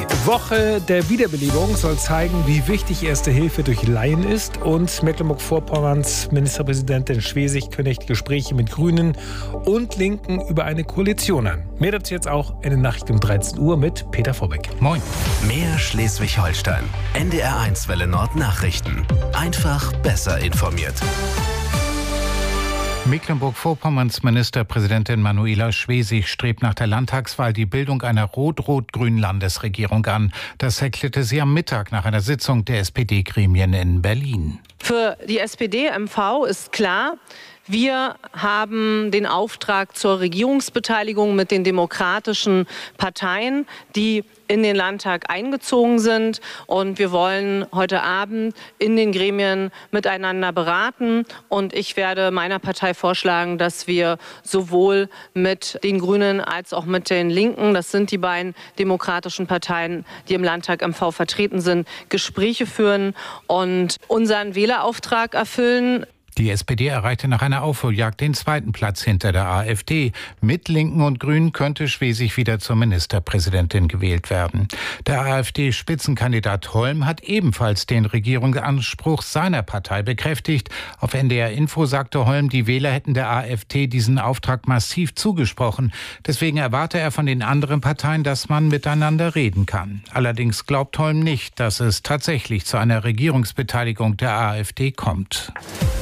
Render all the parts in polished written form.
Die Woche der Wiederbelebung soll zeigen, wie wichtig Erste Hilfe durch Laien ist. Und Mecklenburg-Vorpommerns Ministerpräsidentin Schwesig kündigt Gespräche mit Grünen und Linken über eine Koalition an. Mehr dazu jetzt auch in den Nachrichten um 13 Uhr mit Peter Vorbeck. Moin. Mehr Schleswig-Holstein. NDR1 Welle Nord Nachrichten. Einfach besser informiert. Mecklenburg-Vorpommerns Ministerpräsidentin Manuela Schwesig strebt nach der Landtagswahl die Bildung einer rot-rot-grünen Landesregierung an. Das erklärte sie am Mittag nach einer Sitzung der SPD-Gremien in Berlin. Für die SPD-MV ist klar, wir haben den Auftrag zur Regierungsbeteiligung mit den demokratischen Parteien, die in den Landtag eingezogen sind. Und wir wollen heute Abend in den Gremien miteinander beraten. Und ich werde meiner Partei vorschlagen, dass wir sowohl mit den Grünen als auch mit den Linken, das sind die beiden demokratischen Parteien, die im Landtag MV vertreten sind, Gespräche führen und unseren Wählerauftrag erfüllen. Die SPD erreichte nach einer Aufholjagd den zweiten Platz hinter der AfD. Mit Linken und Grünen könnte Schwesig wieder zur Ministerpräsidentin gewählt werden. Der AfD-Spitzenkandidat Holm hat ebenfalls den Regierungsanspruch seiner Partei bekräftigt. Auf NDR Info sagte Holm, die Wähler hätten der AfD diesen Auftrag massiv zugesprochen. Deswegen erwarte er von den anderen Parteien, dass man miteinander reden kann. Allerdings glaubt Holm nicht, dass es tatsächlich zu einer Regierungsbeteiligung der AfD kommt.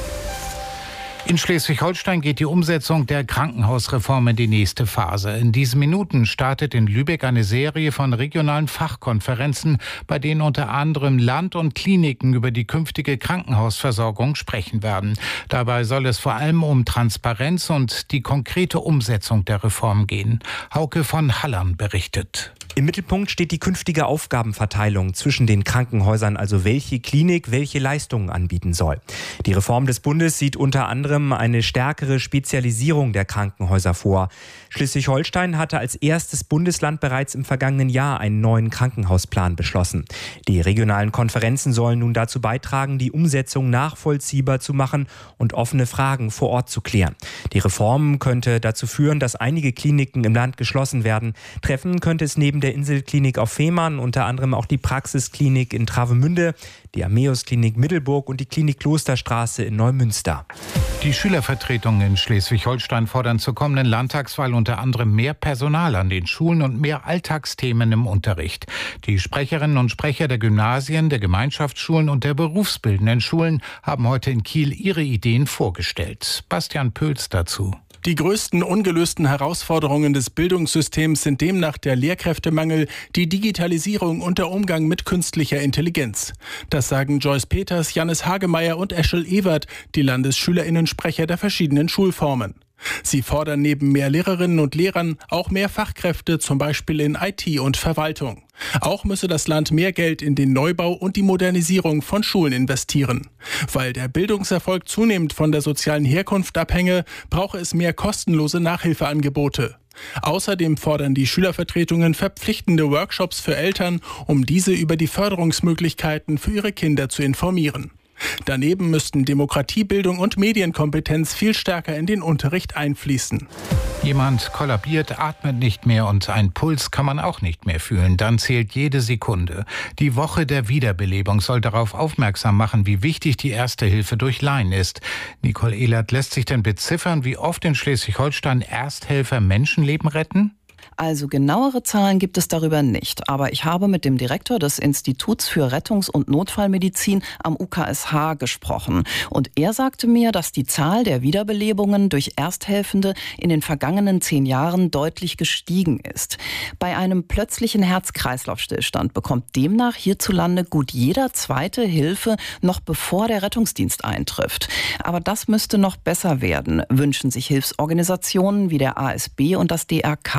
In Schleswig-Holstein geht die Umsetzung der Krankenhausreform in die nächste Phase. In diesen Minuten startet in Lübeck eine Serie von regionalen Fachkonferenzen, bei denen unter anderem Land und Kliniken über die künftige Krankenhausversorgung sprechen werden. Dabei soll es vor allem um Transparenz und die konkrete Umsetzung der Reform gehen. Hauke von Hallern berichtet. Im Mittelpunkt steht die künftige Aufgabenverteilung zwischen den Krankenhäusern, also welche Klinik welche Leistungen anbieten soll. Die Reform des Bundes sieht unter anderem eine stärkere Spezialisierung der Krankenhäuser vor. Schleswig-Holstein hatte als erstes Bundesland bereits im vergangenen Jahr einen neuen Krankenhausplan beschlossen. Die regionalen Konferenzen sollen nun dazu beitragen, die Umsetzung nachvollziehbar zu machen und offene Fragen vor Ort zu klären. Die Reform könnte dazu führen, dass einige Kliniken im Land geschlossen werden. Treffen könnte es neben der Inselklinik auf Fehmarn unter anderem auch die Praxisklinik in Travemünde, die Ammäusklinik Middelburg und die Klinik Klosterstraße in Neumünster. Die Schülervertretungen in Schleswig-Holstein fordern zur kommenden Landtagswahl unter anderem mehr Personal an den Schulen und mehr Alltagsthemen im Unterricht. Die Sprecherinnen und Sprecher der Gymnasien, der Gemeinschaftsschulen und der berufsbildenden Schulen haben heute in Kiel ihre Ideen vorgestellt. Bastian Pöls dazu. Die größten ungelösten Herausforderungen des Bildungssystems sind demnach der Lehrkräftemangel, die Digitalisierung und der Umgang mit künstlicher Intelligenz. Das sagen Joyce Peters, Jannis Hagemeyer und Eschel Ewert, die LandesschülerInnen-Sprecher der verschiedenen Schulformen. Sie fordern neben mehr Lehrerinnen und Lehrern auch mehr Fachkräfte, zum Beispiel in IT und Verwaltung. Auch müsse das Land mehr Geld in den Neubau und die Modernisierung von Schulen investieren. Weil der Bildungserfolg zunehmend von der sozialen Herkunft abhänge, brauche es mehr kostenlose Nachhilfeangebote. Außerdem fordern die Schülervertretungen verpflichtende Workshops für Eltern, um diese über die Förderungsmöglichkeiten für ihre Kinder zu informieren. Daneben müssten Demokratiebildung und Medienkompetenz viel stärker in den Unterricht einfließen. Jemand kollabiert, atmet nicht mehr und einen Puls kann man auch nicht mehr fühlen. Dann zählt jede Sekunde. Die Woche der Wiederbelebung soll darauf aufmerksam machen, wie wichtig die Erste Hilfe durch Laien ist. Nicole Ehlert, lässt sich denn beziffern, wie oft in Schleswig-Holstein Ersthelfer Menschenleben retten? Also genauere Zahlen gibt es darüber nicht. Aber ich habe mit dem Direktor des Instituts für Rettungs- und Notfallmedizin am UKSH gesprochen. Und er sagte mir, dass die Zahl der Wiederbelebungen durch Ersthelfende in den vergangenen 10 Jahren deutlich gestiegen ist. Bei einem plötzlichen Herz-Kreislauf-Stillstand bekommt demnach hierzulande gut jeder zweite Hilfe, noch bevor der Rettungsdienst eintrifft. Aber das müsste noch besser werden, wünschen sich Hilfsorganisationen wie der ASB und das DRK.